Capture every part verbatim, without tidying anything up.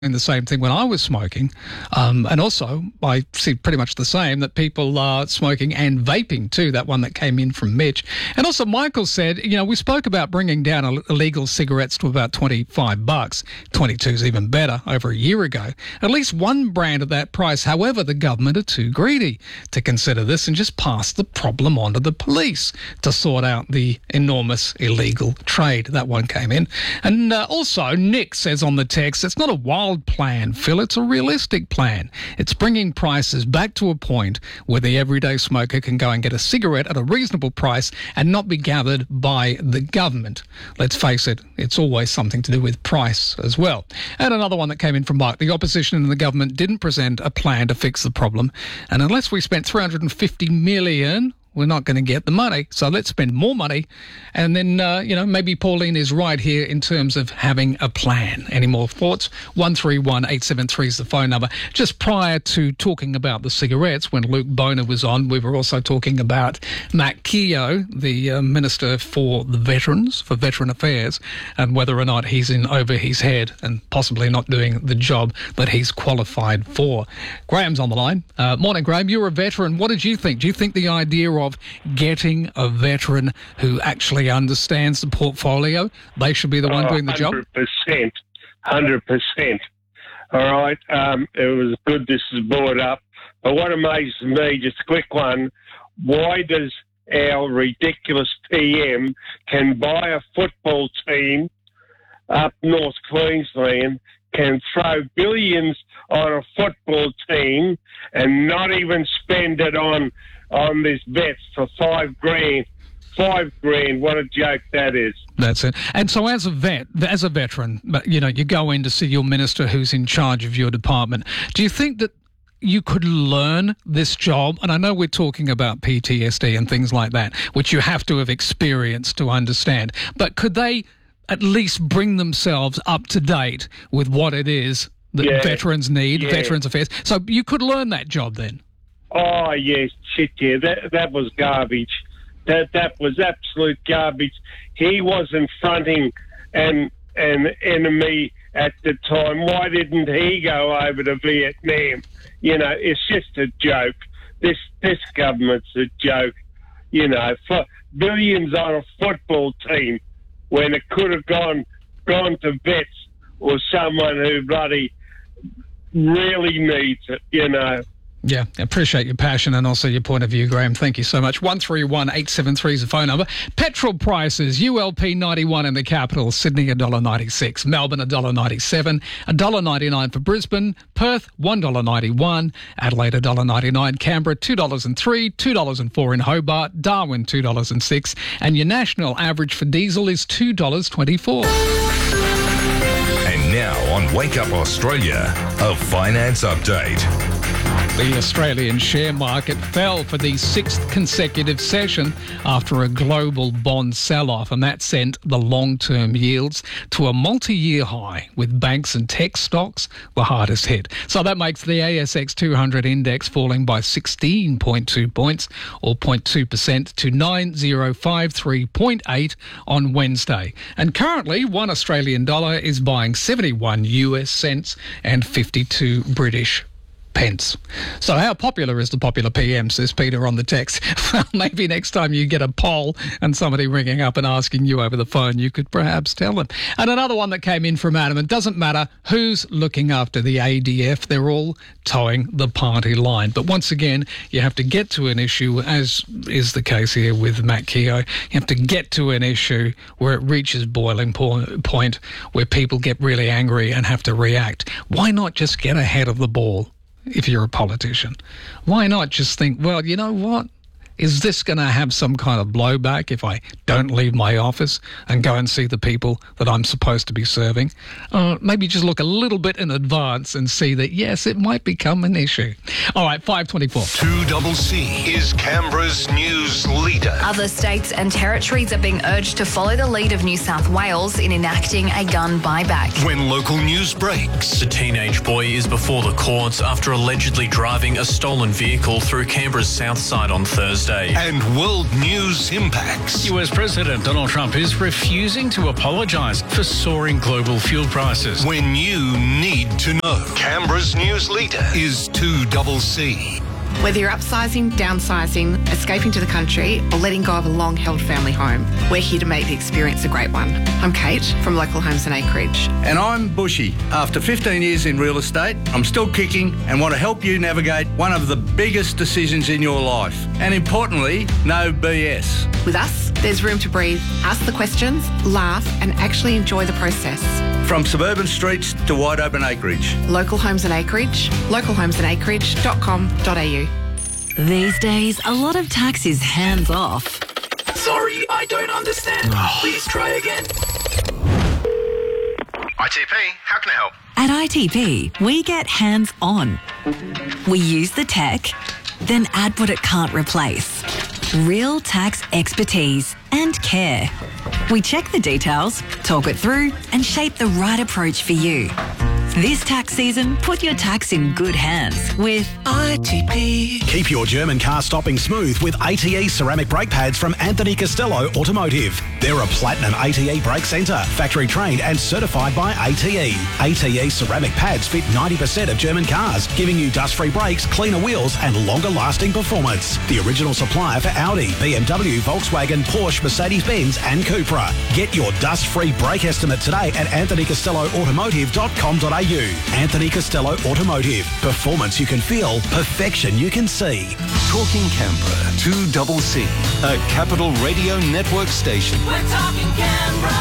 the same thing when I was smoking. Um, and also, I see pretty much the same, that people are smoking and vaping too, that one that came in from Mitch. And also, Michael said, you know, we spoke about bringing down illegal cigarettes to about twenty-five bucks. twenty-two is even better over a year ago. At least one brand at that price. However, the government are too greedy to consider this and just pass the problem on to the police to sort out the enormous illegal trade. That one came in. And uh, also, Nick says on the text, it's not a wild plan, Phil. It's a realistic plan. It's bringing prices back to a point where the everyday smoker can go and get a cigarette at a reasonable price and not be gathered by the government. Let's face it, it's always something to do with price as well. And another one that came in from Mark. The opposition and the government didn't present a plan to fix the problem. And unless we spent three hundred fifty million, we're not going to get the money. So let's spend more money. And then, uh, you know, maybe Pauline is right here in terms of having a plan. Any more thoughts? one three one eight seven three is the phone number. Just prior to talking about the cigarettes, when Luke Boner was on, we were also talking about Matt Keogh, the uh, Minister for the Veterans, for Veteran Affairs, and whether or not he's in over his head and possibly not doing the job that he's qualified for. Graham's on the line. Uh, morning, Graham. You're a veteran. What did you think? Do you think the idea of getting a veteran who actually understands the portfolio, they should be the one oh, doing the job? one hundred percent. one hundred percent. All right. Um, it was good this is brought up. But what amazes me, just a quick one, why does our ridiculous P M can buy a football team up North Queensland, can throw billions on a football team and not even spend it on on this vets for five grand. Five grand, what a joke that is. That's it. And so as a vet, as a veteran, you know, you go in to see your minister who's in charge of your department. Do you think that you could learn this job? And I know we're talking about P T S D and things like that, which you have to have experienced to understand. But could they at least bring themselves up to date with what it is that yeah. veterans need, yeah. Veterans Affairs? So you could learn that job then? Oh, yes, shit, yeah, that, that was garbage. That that was absolute garbage. He wasn't fronting an, an enemy at the time. Why didn't he go over to Vietnam? You know, it's just a joke. This this government's a joke. You know, for billions on a football team when it could have gone gone to vets or someone who bloody really needs it, you know. Yeah, appreciate your passion and also your point of view, Graham. Thank you so much. one three one eight seven three is the phone number. Petrol prices, U L P ninety-one in the capital, Sydney one dollar ninety-six, Melbourne one dollar ninety-seven, one dollar ninety-nine for Brisbane, Perth one dollar ninety-one, Adelaide one dollar ninety-nine, Canberra two dollars and three, two dollars and four in Hobart, Darwin two dollars and six, and your national average for diesel is two dollars twenty-four. And now on Wake Up Australia, a finance update. The Australian share market fell for the sixth consecutive session after a global bond sell-off, and that sent the long-term yields to a multi-year high, with banks and tech stocks the hardest hit. So that makes the A S X two hundred index falling by sixteen point two points, or zero point two percent, to nine thousand fifty-three point eight on Wednesday. And currently, one Australian dollar is buying seventy-one U S cents and fifty-two British pence. So how popular is the popular P M, says Peter on the text. Well, maybe next time you get a poll and somebody ringing up and asking you over the phone, you could perhaps tell them. And another one that came in from Adam, it doesn't matter who's looking after the A D F, they're all towing the party line. But once again, you have to get to an issue, as is the case here with Matt Keogh, you have to get to an issue where it reaches boiling po- point, where people get really angry and have to react. Why not just get ahead of the ball? If you're a politician, why not just think, well, you know what? Is this going to have some kind of blowback if I don't leave my office and go and see the people that I'm supposed to be serving? Uh, maybe just look a little bit in advance and see that, yes, it might become an issue. All right, five twenty-four. two C C is Canberra's news leader. Other states and territories are being urged to follow the lead of New South Wales in enacting a gun buyback. When local news breaks, a teenage boy is before the courts after allegedly driving a stolen vehicle through Canberra's south side on Thursday. Day. And world news impacts. U S President Donald Trump is refusing to apologise for soaring global fuel prices. When you need to know. Canberra's news leader is two C C. Whether you're upsizing, downsizing, escaping to the country, or letting go of a long-held family home, we're here to make the experience a great one. I'm Kate from Local Homes and Acreage. And I'm Bushy. After fifteen years in real estate, I'm still kicking and want to help you navigate one of the biggest decisions in your life. And importantly, no B S. With us, there's room to breathe, ask the questions, laugh, and actually enjoy the process. From suburban streets to wide open acreage. Local Homes and Acreage, local homes and acreage dot com dot a u. These days, a lot of tax is hands off. Sorry, I don't understand. Please try again. I T P, how can I help? At I T P, we get hands on. We use the tech, then add what it can't replace. Real tax expertise and care. We check the details, talk it through, and shape the right approach for you. This tax season, put your tax in good hands with I T P. Keep your German car stopping smooth with A T E ceramic brake pads from Anthony Costello Automotive. They're a platinum A T E brake centre, factory trained and certified by A T E. A T E ceramic pads fit ninety percent of German cars, giving you dust-free brakes, cleaner wheels and longer-lasting performance. The original supplier for Audi, B M W, Volkswagen, Porsche, Mercedes-Benz and Cupra. Get your dust-free brake estimate today at anthony costello automotive dot com dot a u. Anthony Costello Automotive. Performance you can feel, perfection you can see. Talking Canberra, two C C, a Capital Radio Network station. We're talking Canberra.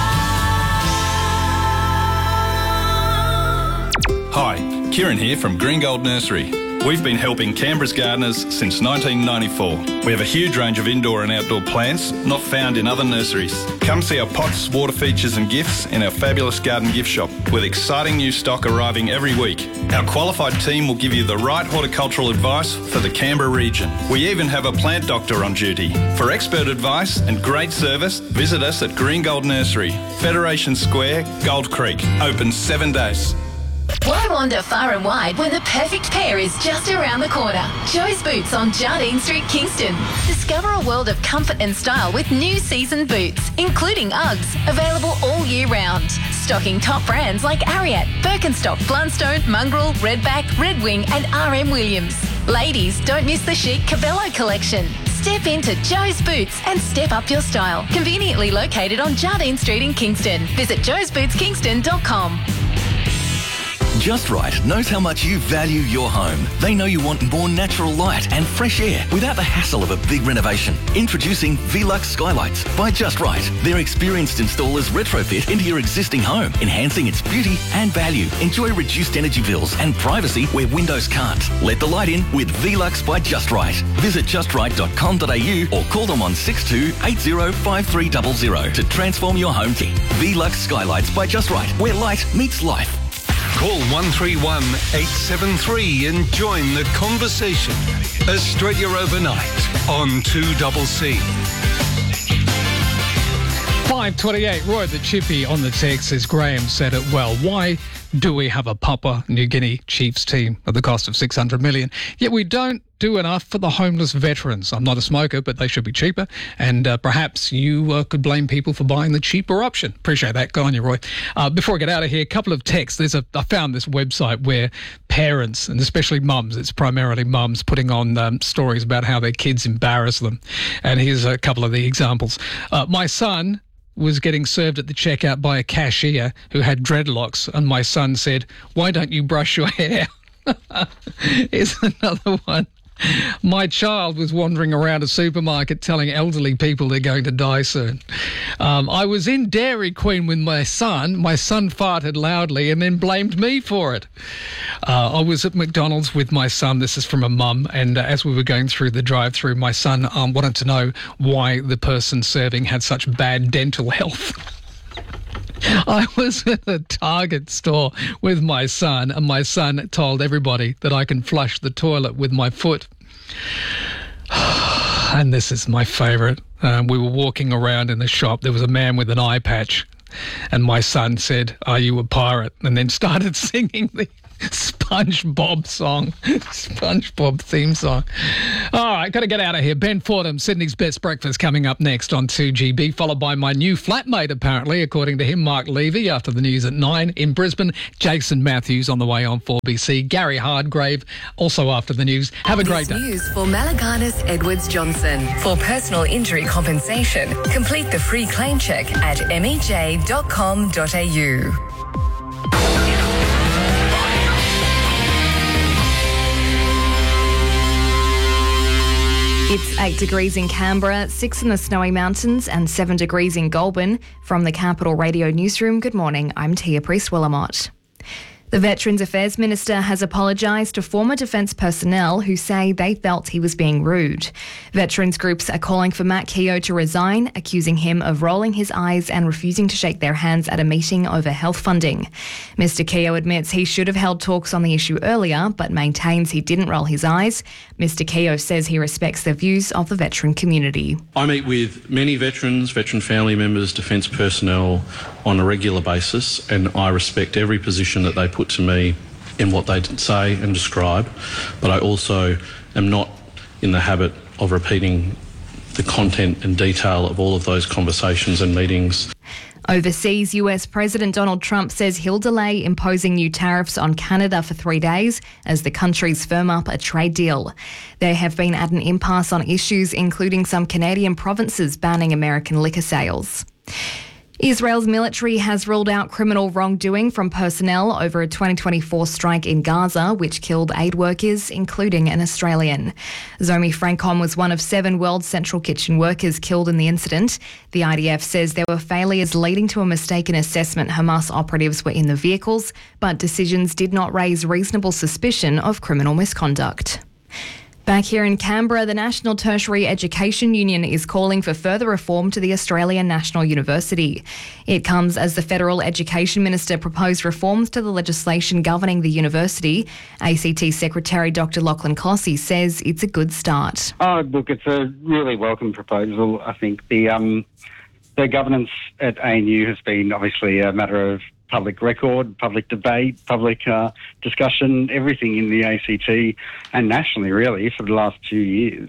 Hi, Kieran here from Green Gold Nursery. We've been helping Canberra's gardeners since nineteen ninety-four. We have a huge range of indoor and outdoor plants not found in other nurseries. Come see our pots, water features and gifts in our fabulous garden gift shop with exciting new stock arriving every week. Our qualified team will give you the right horticultural advice for the Canberra region. We even have a plant doctor on duty. For expert advice and great service, visit us at Green Gold Nursery, Federation Square, Gold Creek. Open seven days. Why wander far and wide when the perfect pair is just around the corner? Joe's Boots on Jardine Street, Kingston. Discover a world of comfort and style with new season boots, including Uggs, available all year round. Stocking top brands like Ariat, Birkenstock, Blundstone, Mongrel, Redback, Red Wing and R M Williams. Ladies, don't miss the chic Cabello collection. Step into Joe's Boots and step up your style. Conveniently located on Jardine Street in Kingston. Visit joes boots kingston dot com. Just Right knows how much you value your home. They know you want more natural light and fresh air without the hassle of a big renovation. Introducing Velux Skylights by Just Right. Their experienced installers retrofit into your existing home, enhancing its beauty and value. Enjoy reduced energy bills and privacy where windows can't. Let the light in with Velux by Just Right. Visit just right dot com dot a u or call them on six two eight zero five three zero zero to transform your home to Velux Skylights by Just Right, where light meets life. Call one three one eight seven three and join the conversation. Australia Overnight on two C C. five twenty-eight, Roy the Chippy on the text, as Graham said it well. Why do we have a Papua New Guinea Chiefs team at the cost of six hundred million? Yet we don't do enough for the homeless veterans. I'm not a smoker, but they should be cheaper. And uh, perhaps you uh, could blame people for buying the cheaper option. Appreciate that. Go on you, Roy. Uh, before I get out of here, a couple of texts. There's a, I found this website where parents, and especially mums, it's primarily mums, putting on um, stories about how their kids embarrass them. And here's a couple of the examples. Uh, my son was getting served at the checkout by a cashier who had dreadlocks, and my son said, "Why don't you brush your hair?" Here's another one. My child was wandering around a supermarket telling elderly people they're going to die soon. Um, I was in Dairy Queen with my son. My son farted loudly and then blamed me for it. Uh, I was at McDonald's with my son. This is from a mum. And uh, as we were going through the drive-through, my son um, wanted to know why the person serving had such bad dental health. I was at a Target store with my son, and my son told everybody that I can flush the toilet with my foot. And this is my favourite. Um, we were walking around in the shop. There was a man with an eye patch, and my son said, "Are you a pirate?" and then started singing the SpongeBob song. SpongeBob theme song. All right, got to get out of here. Ben Fordham, Sydney's Best Breakfast, coming up next on two G B, followed by my new flatmate, apparently, according to him, Mark Levy, after the news at nine in Brisbane. Jason Matthews on the way on four B C. Gary Hardgrave also after the news. Have a great this day. News for Malaganas Edwards Johnson. For personal injury compensation, complete the free claim check at m e j dot com dot a u. It's eight degrees in Canberra, six in the Snowy Mountains and seven degrees in Goulburn. From the Capital Radio Newsroom, good morning, I'm Tia Priest-Willamott. The Veterans Affairs Minister has apologised to former Defence personnel who say they felt he was being rude. Veterans groups are calling for Matt Keogh to resign, accusing him of rolling his eyes and refusing to shake their hands at a meeting over health funding. Mister Keogh admits he should have held talks on the issue earlier, but maintains he didn't roll his eyes. Mister Keogh says he respects the views of the veteran community. I meet with many veterans, veteran family members, Defence personnel on a regular basis, and I respect every position that they put to me in what they say and describe, but I also am not in the habit of repeating the content and detail of all of those conversations and meetings. Overseas, U S President Donald Trump says he'll delay imposing new tariffs on Canada for three days as the countries firm up a trade deal. They have been at an impasse on issues including some Canadian provinces banning American liquor sales. Israel's military has ruled out criminal wrongdoing from personnel over a twenty twenty-four strike in Gaza, which killed aid workers, including an Australian. Zomi Francom was one of seven World Central Kitchen workers killed in the incident. The I D F says there were failures leading to a mistaken assessment Hamas operatives were in the vehicles, but decisions did not raise reasonable suspicion of criminal misconduct. Back here in Canberra, the National Tertiary Education Union is calling for further reform to the Australian National University. It comes as the Federal Education Minister proposed reforms to the legislation governing the university. A C T Secretary Doctor Lachlan Clossy says it's a good start. Oh, look, it's a really welcome proposal. I think the um, the governance at A N U has been obviously a matter of public record, public debate, public uh, discussion, everything in the A C T and nationally, really, for the last two years.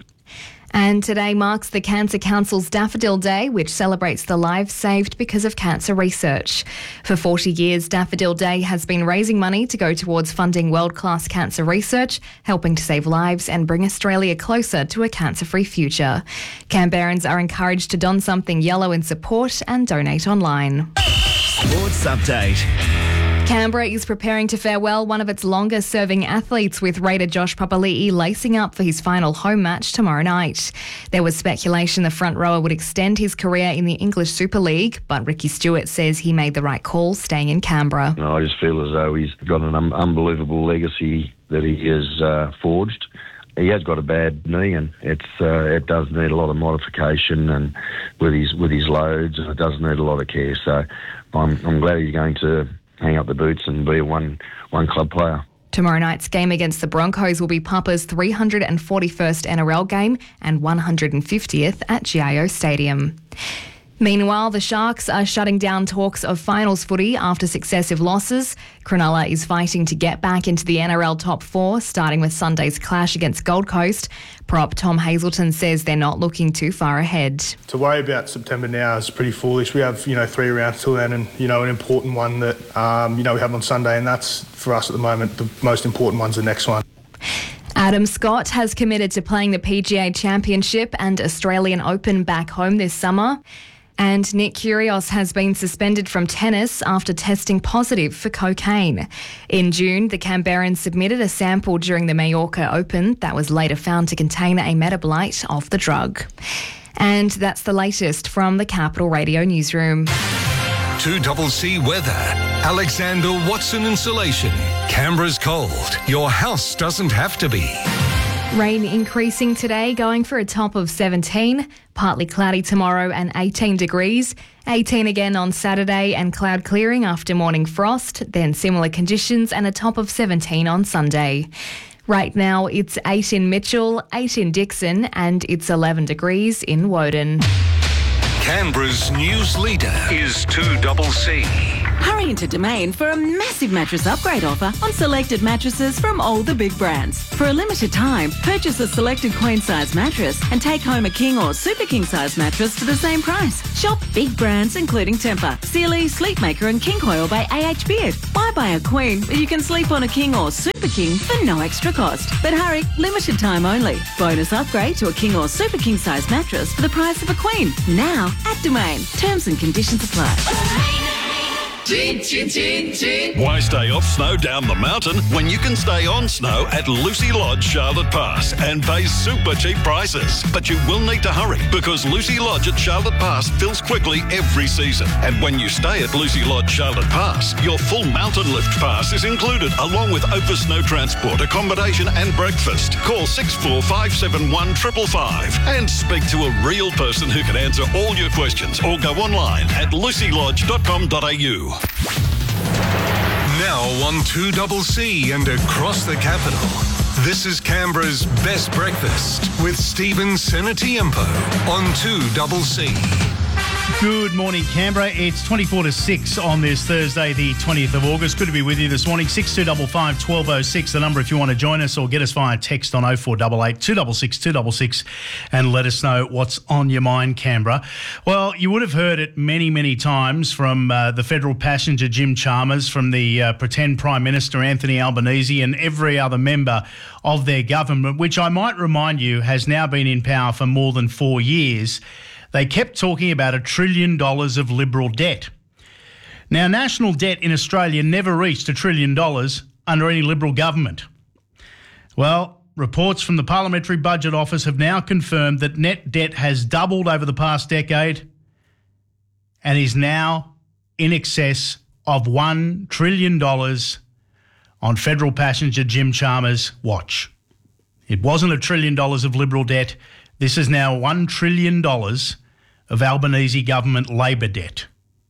And today marks the Cancer Council's Daffodil Day, which celebrates the lives saved because of cancer research. For forty years, Daffodil Day has been raising money to go towards funding world-class cancer research, helping to save lives and bring Australia closer to a cancer-free future. Canberrans are encouraged to don something yellow in support and donate online. Sports Update. Canberra is preparing to farewell one of its longest-serving athletes, with Raider Josh Papali'i lacing up for his final home match tomorrow night. There was speculation the front rower would extend his career in the English Super League, but Ricky Stewart says he made the right call staying in Canberra. I just feel as though he's got an un- unbelievable legacy that he has uh, forged. He has got a bad knee, and it's uh, it does need a lot of modification and with his with his loads, and it does need a lot of care. So I'm I'm glad he's going to hang up the boots and be a one one club player. Tomorrow night's game against the Broncos will be Papa's three hundred forty-first N R L game and one hundred fiftieth at G I O Stadium. Meanwhile, the Sharks are shutting down talks of finals footy after successive losses. Cronulla is fighting to get back into the N R L top four, starting with Sunday's clash against Gold Coast. Prop Tom Hazelton says they're not looking too far ahead. To worry about September now is pretty foolish. We have, you know, three rounds till then, and, you know, an important one that, um, you know, we have on Sunday, and that's, for us at the moment, the most important one's the next one. Adam Scott has committed to playing the P G A Championship and Australian Open back home this summer. And Nick Kyrgios has been suspended from tennis after testing positive for cocaine. In June, the Canberrans submitted a sample during the Mallorca Open that was later found to contain a metabolite of the drug. And that's the latest from the Capital Radio Newsroom. two C C weather. Alexander Watson Insulation. Canberra's cold. Your house doesn't have to be. Rain increasing today, going for a top of seventeen. Partly cloudy tomorrow and eighteen degrees. eighteen again on Saturday and cloud clearing after morning frost. Then similar conditions and a top of seventeen on Sunday. Right now it's eight in Mitchell, eight in Dixon, and it's eleven degrees in Woden. Canberra's news leader is two C C. Hurry into Domain for a massive mattress upgrade offer on selected mattresses from all the big brands. For a limited time, purchase a selected queen size mattress and take home a king or super king size mattress for the same price. Shop big brands including Tempur, Sealy, Sleepmaker and King Coil by A H Beard. Why buy a queen when you can sleep on a king or super king for no extra cost? But hurry, limited time only. Bonus upgrade to a king or super king size mattress for the price of a queen. Now at Domain. Terms and conditions apply. Chin, chin, chin, chin. Why stay off snow down the mountain when you can stay on snow at Lucy Lodge, Charlotte Pass and pay super cheap prices? But you will need to hurry because Lucy Lodge at Charlotte Pass fills quickly every season. And when you stay at Lucy Lodge, Charlotte Pass, your full mountain lift pass is included along with over snow transport, accommodation and breakfast. Call six four five seven one five five five and speak to a real person who can answer all your questions or go online at lucy lodge dot com dot a u. Now on two C and across the capital, this is Canberra's Best Breakfast with Stephen Senatiempo on two C. Good morning, Canberra. It's twenty-four to six on this Thursday, the twentieth of August. Good to be with you this morning. six two five five, one two zero six, the number if you want to join us, or get us via text on oh four eight eight, two six six, two six six and let us know what's on your mind, Canberra. Well, you would have heard it many, many times from uh, the federal passenger Jim Chalmers, from the uh, pretend Prime Minister Anthony Albanese and every other member of their government, which I might remind you has now been in power for more than four years. They kept talking about a trillion dollars of Liberal debt. Now, national debt in Australia never reached a trillion dollars under any Liberal government. Well, reports from the Parliamentary Budget Office have now confirmed that net debt has doubled over the past decade and is now in excess of one trillion dollars on federal passenger Jim Chalmers' watch. It wasn't a trillion dollars of Liberal debt. This is now one trillion dollars of Albanese government Labor debt.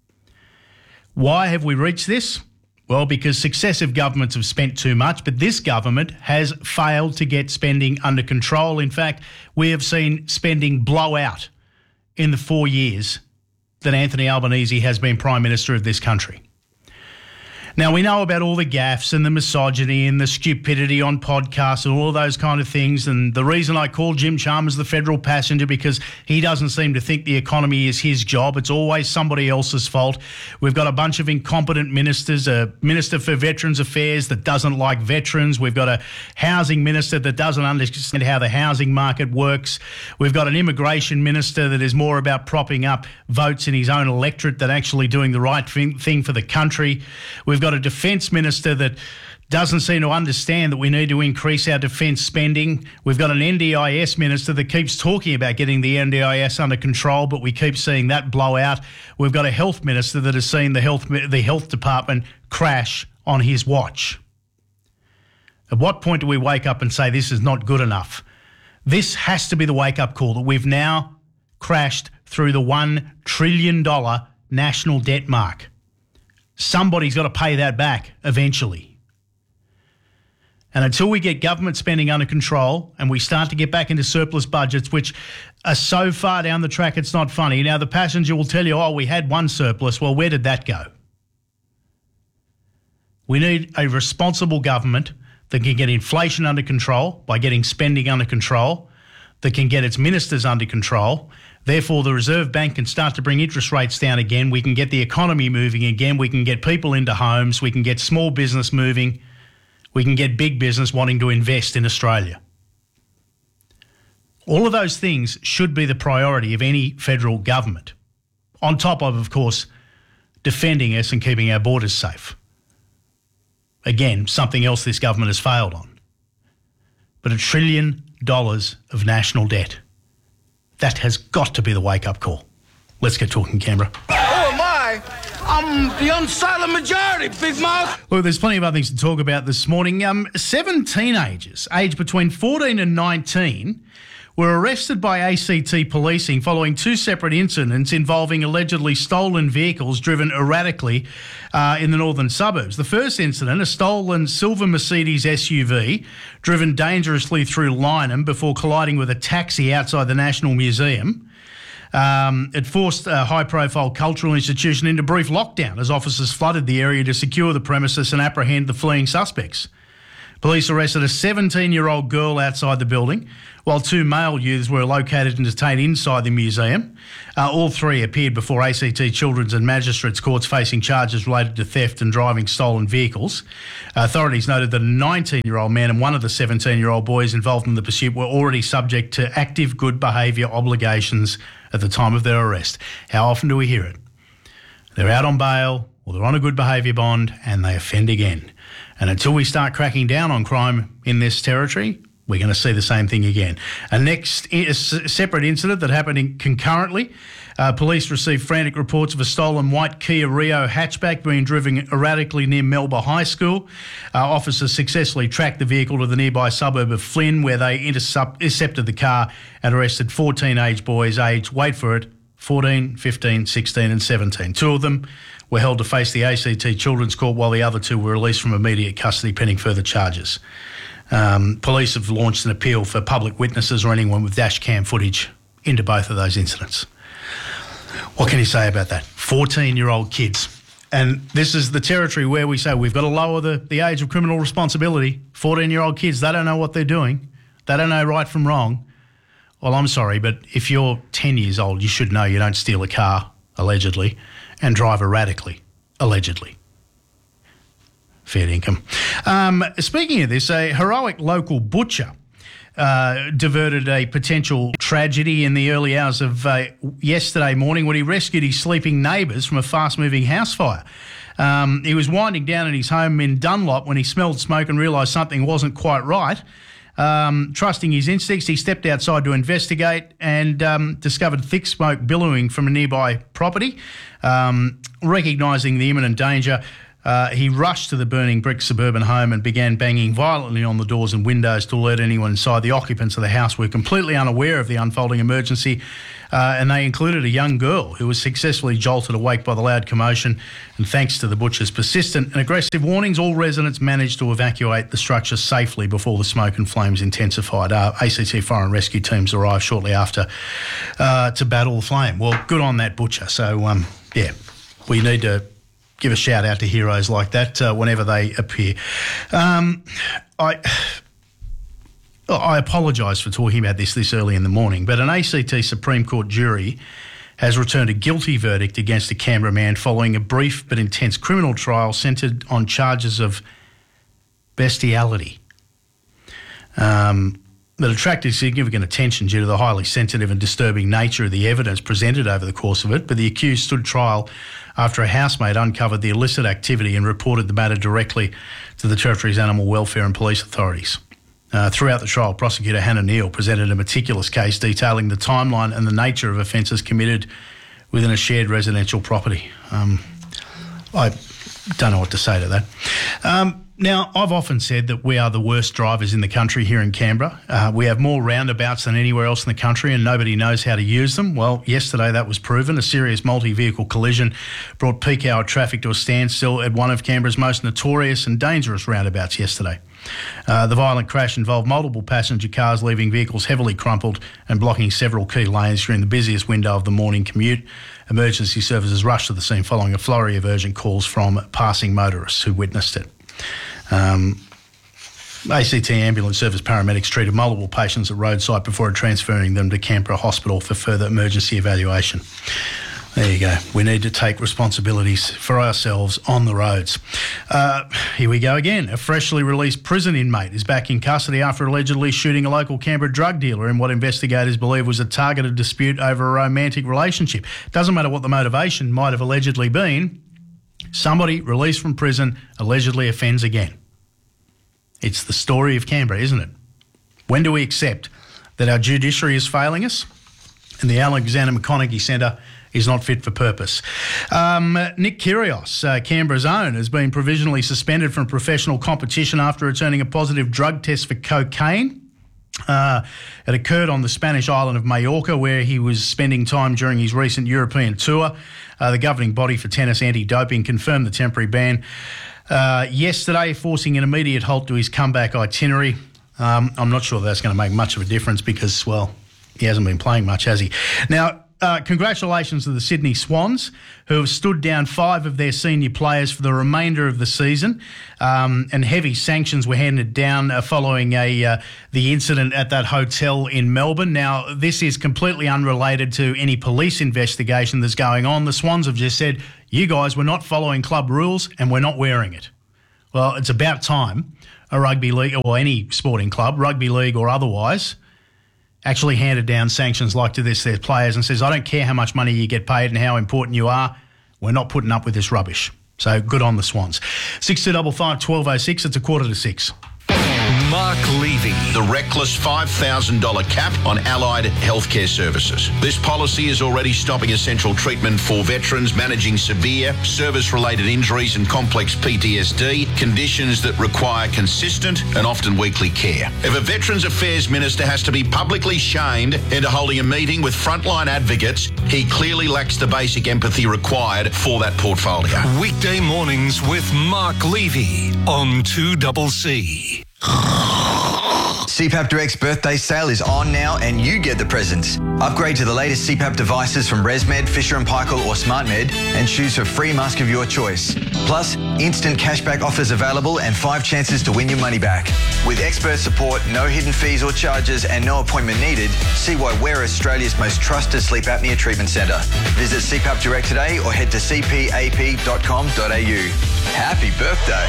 Why have we reached this? Well, because successive governments have spent too much, but this government has failed to get spending under control. In fact, we have seen spending blow out in the four years that Anthony Albanese has been Prime Minister of this country. Now, we know about all the gaffes and the misogyny and the stupidity on podcasts and all of those kind of things. And the reason I call Jim Chalmers the federal passenger, because he doesn't seem to think the economy is his job. It's always somebody else's fault. We've got a bunch of incompetent ministers, a Minister for Veterans Affairs that doesn't like veterans. We've got a housing minister that doesn't understand how the housing market works. We've got an immigration minister that is more about propping up votes in his own electorate than actually doing the right thing for the country. We've got a defence minister that doesn't seem to understand that we need to increase our defence spending. We've got an N D I S minister that keeps talking about getting the N D I S under control, but we keep seeing that blow out. We've got a health minister that has seen the health the health department crash on his watch. At what point do we wake up and say this is not good enough? This has to be the wake-up call, that we've now crashed through the one trillion dollars national debt mark. Somebody's got to pay that back eventually. And until we get government spending under control and we start to get back into surplus budgets, which are so far down the track it's not funny. Now, the passenger will tell you, oh, we had one surplus. Well, where did that go? We need a responsible government that can get inflation under control by getting spending under control, that can get its ministers under control. Therefore, the Reserve Bank can start to bring interest rates down again. We can get the economy moving again. We can get people into homes. We can get small business moving. We can get big business wanting to invest in Australia. All of those things should be the priority of any federal government, on top of, of course, defending us and keeping our borders safe. Again, something else this government has failed on. But a trillion dollars of national debt. That has got to be the wake-up call. Let's get talking, Canberra. Who am I? I'm the unsilent majority, big mouth. Look, there's plenty of other things to talk about this morning. Um, seven teenagers, aged between fourteen and nineteen, were arrested by A C T policing following two separate incidents involving allegedly stolen vehicles driven erratically uh, in the northern suburbs. The first incident, a stolen silver Mercedes S U V driven dangerously through Lyneham before colliding with a taxi outside the National Museum. Um, it forced a high-profile cultural institution into brief lockdown as officers flooded the area to secure the premises and apprehend the fleeing suspects. Police arrested a seventeen-year-old girl outside the building, while two male youths were located and detained inside the museum. Uh, all three appeared before A C T Children's and Magistrates Courts facing charges related to theft and driving stolen vehicles. Uh, authorities noted that a nineteen-year-old man and one of the seventeen-year-old boys involved in the pursuit were already subject to active good behaviour obligations at the time of their arrest. How often do we hear it? They're out on bail or they're on a good behaviour bond and they offend again. And until we start cracking down on crime in this territory, we're going to see the same thing again. A next a separate incident that happened in concurrently. Uh, police received frantic reports of a stolen white Kia Rio hatchback being driven erratically near Melba High School. Uh, officers successfully tracked the vehicle to the nearby suburb of Flynn, where they intercepted the car and arrested four teenage boys aged, wait for it, fourteen, fifteen, sixteen and seventeen. Two of them were held to face the A C T Children's Court, while the other two were released from immediate custody pending further charges. Um, police have launched an appeal for public witnesses or anyone with dash cam footage into both of those incidents. What can you say about that? fourteen-year-old kids. And this is the territory where we say we've got to lower the, the age of criminal responsibility. fourteen-year-old kids, they don't know what they're doing. They don't know right from wrong. Well, I'm sorry, but if you're ten years old, you should know you don't steal a car, allegedly, and drive erratically, allegedly. Fair income. Um, speaking of this, a heroic local butcher uh, diverted a potential tragedy in the early hours of uh, yesterday morning when he rescued his sleeping neighbours from a fast-moving house fire. Um, he was winding down in his home in Dunlop when he smelled smoke and realised something wasn't quite right. Um, trusting his instincts, he stepped outside to investigate and um, discovered thick smoke billowing from a nearby property. Um, recognising the imminent danger, Uh, he rushed to the burning brick suburban home and began banging violently on the doors and windows to alert anyone inside. The occupants of the house were completely unaware of the unfolding emergency, uh, and they included a young girl who was successfully jolted awake by the loud commotion. And thanks to the butcher's persistent and aggressive warnings, all residents managed to evacuate the structure safely before the smoke and flames intensified. Uh, A C T Fire and Rescue teams arrived shortly after uh, to battle the flame. Well, good on that butcher. So, um, yeah, we need to give a shout out to heroes like that uh, whenever they appear. Um, I I apologise for talking about this this early in the morning, but an A C T Supreme Court jury has returned a guilty verdict against a Canberra man following a brief but intense criminal trial centred on charges of bestiality. Um, that attracted significant attention due to the highly sensitive and disturbing nature of the evidence presented over the course of it, but the accused stood trial after a housemate uncovered the illicit activity and reported the matter directly to the Territory's Animal Welfare and Police authorities. Uh, throughout the trial, Prosecutor Hannah Neal presented a meticulous case detailing the timeline and the nature of offences committed within a shared residential property. Um, I don't know what to say to that. Um, Now, I've often said that we are the worst drivers in the country here in Canberra. Uh, we have more roundabouts than anywhere else in the country and nobody knows how to use them. Well, yesterday that was proven. A serious multi-vehicle collision brought peak hour traffic to a standstill at one of Canberra's most notorious and dangerous roundabouts yesterday. Uh, the violent crash involved multiple passenger cars leaving vehicles heavily crumpled and blocking several key lanes during the busiest window of the morning commute. Emergency services rushed to the scene following a flurry of urgent calls from passing motorists who witnessed it. Um, A C T Ambulance Service paramedics treated multiple patients at roadside before transferring them to Canberra Hospital for further emergency evaluation. There you go. We need to take responsibilities for ourselves on the roads. Uh, here we go again. A freshly released prison inmate is back in custody after allegedly shooting a local Canberra drug dealer in what investigators believe was a targeted dispute over a romantic relationship. Doesn't matter what the motivation might have allegedly been. Somebody released from prison allegedly offends again. It's the story of Canberra, isn't it? When do we accept that our judiciary is failing us and the Alexander McConaughey Centre is not fit for purpose? Um, Nick Kyrgios, uh, Canberra's own, has been provisionally suspended from professional competition after returning a positive drug test for cocaine. Uh, it occurred on the Spanish island of Mallorca, where he was spending time during his recent European tour. Uh, the governing body for tennis anti-doping confirmed the temporary ban uh, yesterday, forcing an immediate halt to his comeback itinerary. Um, I'm not sure that's going to make much of a difference because, well, he hasn't been playing much, has he? Now, uh, congratulations to the Sydney Swans, who have stood down five of their senior players for the remainder of the season, um, and heavy sanctions were handed down uh, following a uh, the incident at that hotel in Melbourne. Now, this is completely unrelated to any police investigation that's going on. The Swans have just said, you guys were not following club rules and we're not wearing it. Well, it's about time a rugby league or any sporting club, rugby league or otherwise, actually handed down sanctions like to this their players and says, I don't care how much money you get paid and how important you are, we're not putting up with this rubbish. So good on the Swans. six two five five, one two oh six, it's a quarter to six. Mark Levy. The reckless five thousand dollars cap on allied healthcare services. This policy is already stopping essential treatment for veterans managing severe service-related injuries and complex P T S D, conditions that require consistent and often weekly care. If a Veterans Affairs Minister has to be publicly shamed into holding a meeting with frontline advocates, he clearly lacks the basic empathy required for that portfolio. Weekday mornings with Mark Levy on two C C. C PAP Direct's birthday sale is on now and you get the presents. Upgrade to the latest C PAP devices from ResMed, Fisher and Paykel or SmartMed and choose a free mask of your choice. Plus, instant cashback offers available and five chances to win your money back. With expert support, no hidden fees or charges and no appointment needed, see why we're Australia's most trusted sleep apnea treatment centre. Visit C PAP Direct today or head to c p a p dot com dot a u. Happy birthday!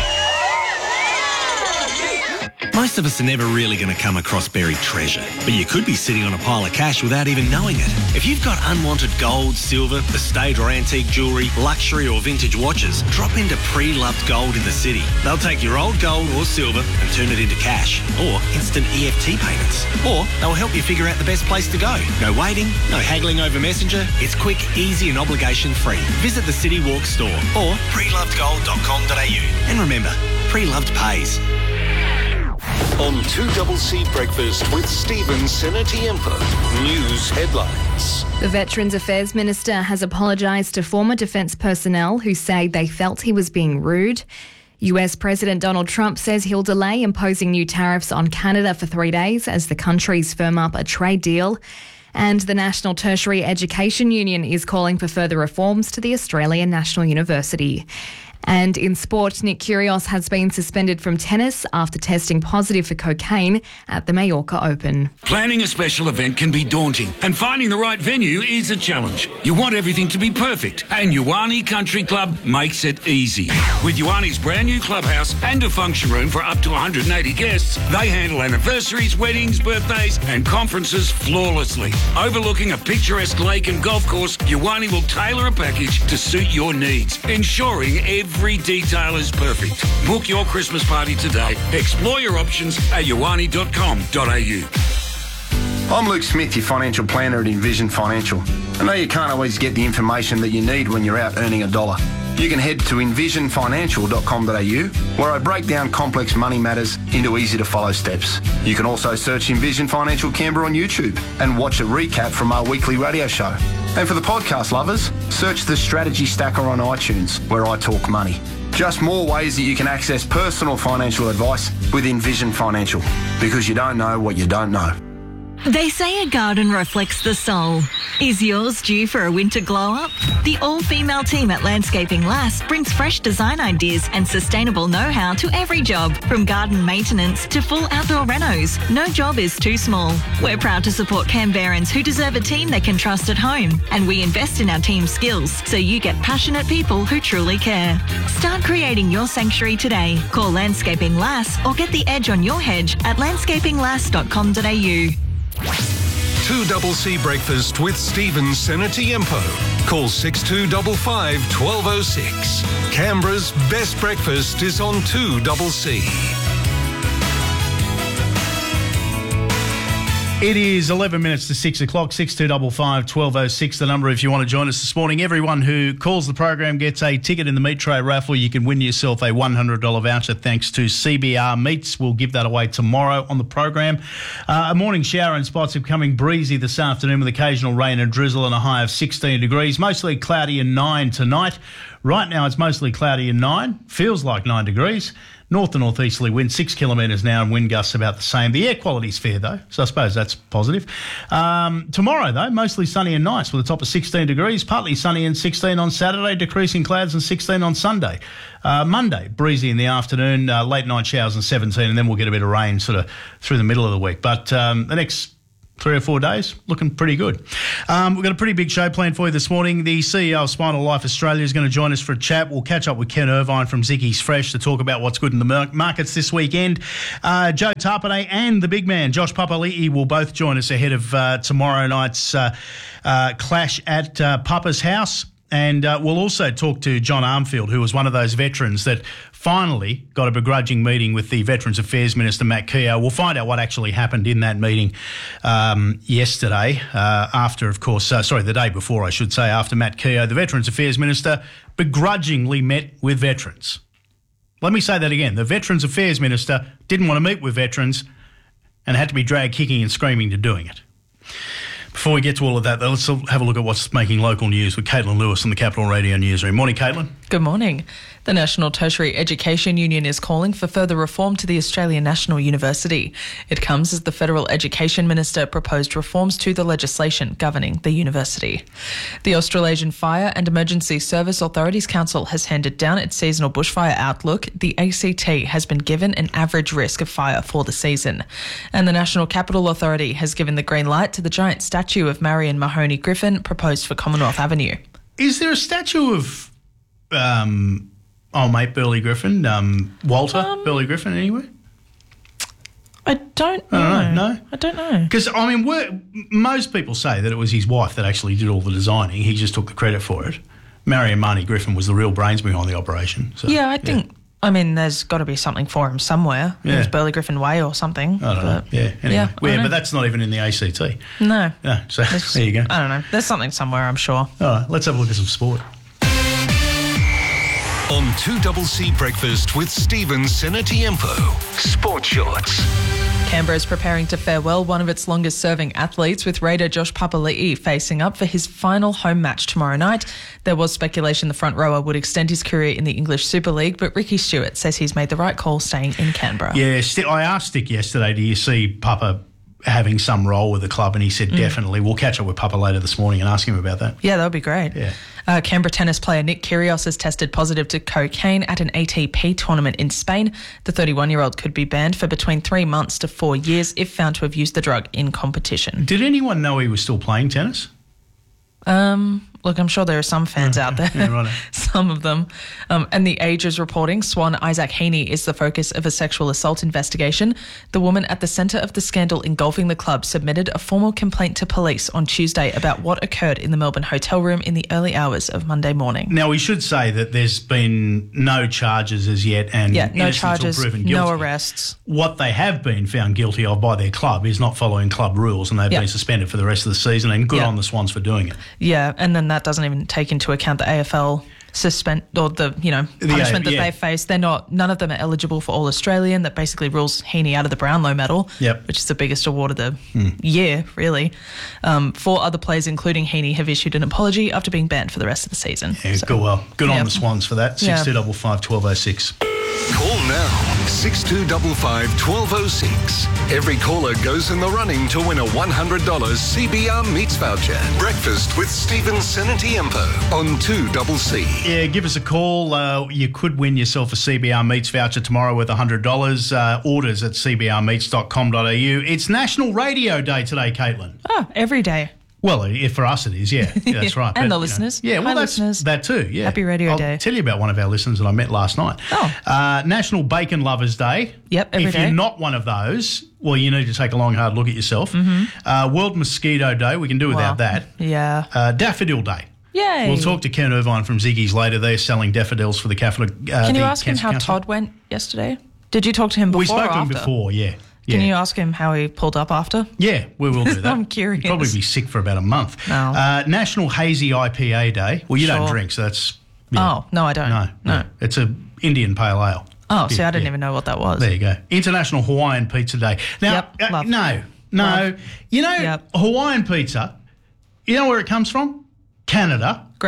Most of us are never really going to come across buried treasure, but you could be sitting on a pile of cash without even knowing it. If you've got unwanted gold, silver, estate or antique jewellery, luxury or vintage watches, drop into Pre-Loved Gold in the city. They'll take your old gold or silver and turn it into cash or instant E F T payments. Or they'll help you figure out the best place to go. No waiting, no haggling over Messenger. It's quick, easy and obligation free. Visit the City Walk store or pre loved gold dot com dot a u. And remember, Pre-Loved pays. On two C C Breakfast with Stephen Senatiempo. News headlines. The Veterans Affairs Minister has apologised to former defence personnel who say they felt he was being rude. U S President Donald Trump says he'll delay imposing new tariffs on Canada for three days as the countries firm up a trade deal. And the National Tertiary Education Union is calling for further reforms to the Australian National University. And in sport, Nick Kyrgios has been suspended from tennis after testing positive for cocaine at the Mallorca Open. Planning a special event can be daunting, and finding the right venue is a challenge. You want everything to be perfect, and Ioane Country Club makes it easy. With Ioane's brand new clubhouse and a function room for up to one hundred eighty guests, they handle anniversaries, weddings, birthdays, and conferences flawlessly. Overlooking a picturesque lake and golf course, Ioane will tailor a package to suit your needs, ensuring every Every detail is perfect. Book your Christmas party today. Explore your options at ioane dot com dot a u. I'm Luke Smith, your financial planner at Envision Financial. I know you can't always get the information that you need when you're out earning a dollar. You can head to envision financial dot com dot a u, where I break down complex money matters into easy-to-follow steps. You can also search Envision Financial Canberra on YouTube and watch a recap from our weekly radio show. And for the podcast lovers, search the Strategy Stacker on iTunes, where I talk money. Just more ways that you can access personal financial advice with Envision Financial, because you don't know what you don't know. They say a garden reflects the soul. Is yours due for a winter glow-up? The all-female team at Landscaping Lass brings fresh design ideas and sustainable know-how to every job, from garden maintenance to full outdoor renos. No job is too small. We're proud to support Canberrans who deserve a team they can trust at home, and we invest in our team's skills so you get passionate people who truly care. Start creating your sanctuary today. Call Landscaping Lass or get the edge on your hedge at landscaping lass dot com dot a u. two C C Breakfast with Stephen Senatiempo. Call six two five five, one two oh six. Canberra's best breakfast is on two C C. It is eleven minutes to six o'clock, six two five five, one two oh six, the number if you want to join us this morning. Everyone who calls the program gets a ticket in the Meat Tray raffle. You can win yourself a one hundred dollars voucher thanks to C B R Meats. We'll give that away tomorrow on the program. Uh, a morning shower and spots are becoming breezy this afternoon with occasional rain and drizzle and a high of sixteen degrees. Mostly cloudy and nine tonight. Right now it's mostly cloudy and nine, feels like nine degrees. North to northeasterly wind, six kilometres an hour, and wind gusts about the same. The air quality's fair though, so I suppose that's positive. Um, tomorrow though, mostly sunny and nice with a top of sixteen degrees, partly sunny and sixteen on Saturday, decreasing clouds and sixteen on Sunday. Uh, Monday, breezy in the afternoon, uh, late night showers and seventeen, and then we'll get a bit of rain sort of through the middle of the week. But um, the next three or four days, looking pretty good. Um, we've got a pretty big show planned for you this morning. The C E O of Spinal Life Australia is going to join us for a chat. We'll catch up with Ken Irvine from Ziggy's Fresh to talk about what's good in the mar- markets this weekend. Uh, Joe Tarpanay and the big man, Josh Papali'i, will both join us ahead of uh, tomorrow night's uh, uh, clash at uh, Papa's house. And uh, we'll also talk to John Armfield, who was one of those veterans that finally got a begrudging meeting with the Veterans Affairs Minister, Matt Keogh. We'll find out what actually happened in that meeting um, yesterday, uh, after, of course, uh, sorry, the day before, I should say, after Matt Keogh, the Veterans Affairs Minister, begrudgingly met with veterans. Let me say that again. The Veterans Affairs Minister didn't want to meet with veterans and had to be dragged kicking and screaming to doing it. Before we get to all of that, though, let's have a look at what's making local news with Caitlin Lewis on the Capital Radio Newsroom. Morning, Caitlin. Good morning. The National Tertiary Education Union is calling for further reform to the Australian National University. It comes as the Federal Education Minister proposed reforms to the legislation governing the university. The Australasian Fire and Emergency Service Authorities Council has handed down its seasonal bushfire outlook. The A C T has been given an average risk of fire for the season. And the National Capital Authority has given the green light to the giant statue of Marion Mahoney Griffin proposed for Commonwealth Avenue. Is there a statue of... Um Oh, mate, Burley Griffin, um, Walter um, Burley Griffin, anywhere? I don't know. I don't know. No, I don't know. Because I mean, we're, most people say that it was his wife that actually did all the designing. He just took the credit for it. Marion Mahoney Griffin was the real brains behind the operation. So, yeah, I think. Yeah. I mean, there's got to be something for him somewhere. Yeah. There's Burley Griffin Way or something. I don't know. Yeah. Anyway. Yeah, yeah but that's not even in the A C T. No. No. So there's, there you go. I don't know. There's something somewhere, I'm sure. All right. Let's have a look at some sport. On two C Breakfast with Stephen Senatiempo. Sport Shorts. Canberra is preparing to farewell one of its longest-serving athletes, with Raider Josh Papali'i facing up for his final home match tomorrow night. There was speculation the front rower would extend his career in the English Super League, but Ricky Stewart says he's made the right call staying in Canberra. Yeah, I asked Stick yesterday, do you see Papa having some role with the club? And he said, mm. definitely. We'll catch up with Papa later this morning and ask him about that. Yeah, that would be great. Yeah. Uh, Canberra tennis player Nick Kyrgios has tested positive to cocaine at an A T P tournament in Spain. The thirty-one-year-old could be banned for between three months to four years if found to have used the drug in competition. Did anyone know he was still playing tennis? Um, look, I'm sure there are some fans okay. out there. Yeah, right. Some of them. Um, and The Age is reporting Swan Isaac Heaney is the focus of a sexual assault investigation. The woman at the centre of the scandal engulfing the club submitted a formal complaint to police on Tuesday about what occurred in the Melbourne hotel room in the early hours of Monday morning. Now, we should say that there's been no charges as yet and yeah, no charges, proven guilty. No arrests. What they have been found guilty of by their club is not following club rules, and they've yep. been suspended for the rest of the season, and good yep. on the Swans for doing it. Yeah, and then that doesn't even take into account the A F L suspend or the you know punishment the, that yeah. they face. They're not. None of them are eligible for All Australian. That basically rules Heaney out of the Brownlow medal, yep. which is the biggest award of the hmm. year, really. Um, four other players, including Heaney, have issued an apology after being banned for the rest of the season. Yeah, so, good. Well, good yep. on the Swans for that. Six two double five twelve oh six. Call now, six two five five, one two oh six. Every caller goes in the running to win a one hundred dollars C B R Meats voucher. Breakfast with Stephen Senatiempo on two C. Yeah, give us a call. Uh, you could win yourself a C B R Meats voucher tomorrow worth one hundred dollars. Uh, orders at c b r meats dot com dot a u. It's National Radio Day today, Caitlin. Oh, every day. Well, if for us it is, yeah, yeah that's right. and but, the listeners. You know, yeah, well, Hi, that's listeners. that too. Yeah, Happy Radio I'll Day. I'll tell you about one of our listeners that I met last night. Oh, uh, National Bacon Lovers Day. Yep, every if day. you're not one of those, well, you need to take a long, hard look at yourself. Mm-hmm. Uh, World Mosquito Day. We can do without well, that. Yeah. Uh, Daffodil Day. Yay. We'll talk to Ken Irvine from Ziggy's later. They're selling daffodils for the Catholic. Uh, Can you the ask him Cancer how Council. Todd went yesterday? Did you talk to him before We spoke or to him after? before. Yeah. Can yeah. you ask him how he pulled up after? Yeah, we will do that. I'm curious. He'll probably be sick for about a month. No. Uh, National Hazy I P A Day. Well, you Sure. don't drink, so that's... Yeah. Oh, no, I don't. No, no. No. It's a Indian pale ale. Oh, see, Yeah, I didn't yeah. even know what that was. There you go. International Hawaiian Pizza Day. Now, Yep, uh, love. no, no. Love. You know, Yep. Hawaiian pizza, you know where it comes from? Canada. Great.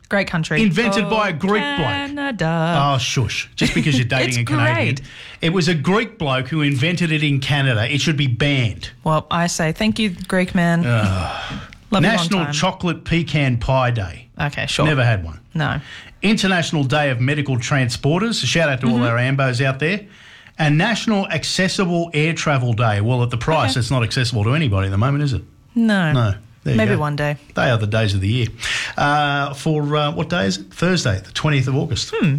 Great country. Invented oh, by a Greek Canada. bloke. Oh, shush. Just because you're dating It's a Canadian. great. It was a Greek bloke who invented it in Canada. It should be banned. Well, I say thank you, Greek man. Uh, Love you long National time. Chocolate Pecan Pie Day. Okay, sure. Never had one. No. International Day of Medical Transporters. A shout out to Mm-hmm. all our ambos out there. And National Accessible Air Travel Day. Well, at the price, Okay. it's not accessible to anybody at the moment, is it? No. No. There you Maybe go. one day. They are the days of the year. Uh, for uh, what day is it? Thursday, the twentieth of August. Hmm.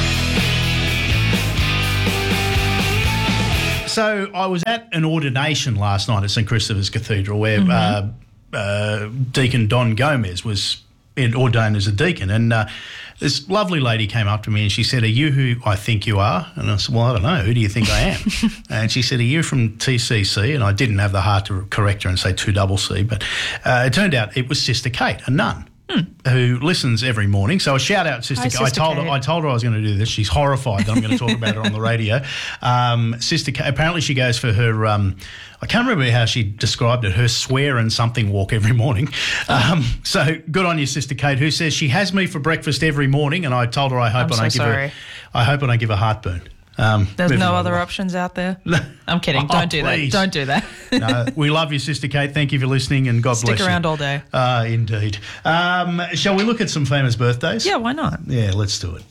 So I was at an ordination last night at St Christopher's Cathedral where Mm-hmm. uh, uh, Deacon Don Gomez was ordained as a deacon, and uh, this lovely lady came up to me and she said, "Are you who I think you are?" And I said, "Well, I don't know. Who do you think I am?" And she said, "Are you from T C C?" And I didn't have the heart to correct her and say two double C, but uh, it turned out it was Sister Kate, a nun. Who listens every morning. So a shout out, Sister Hi, Kate. I Sister told her Kate. I told her I was going to do this. She's horrified that I'm going to talk about it on the radio. Um, Sister Kate, apparently she goes for her, um, I can't remember how she described it, her swear and something walk every morning. Um, so good on you, Sister Kate, who says she has me for breakfast every morning, and I told her I hope I'm I so don't give sorry. her I hope I don't give her heartburn. Um, There's moving no right other along. options out there. I'm kidding. Oh, Don't do please. that. Don't do that. No, we love you, Sister Kate. Thank you for listening, and God Stick bless you. around all day. Ah, indeed. Um, shall we look at some famous birthdays? Yeah, why not? Yeah, let's do it.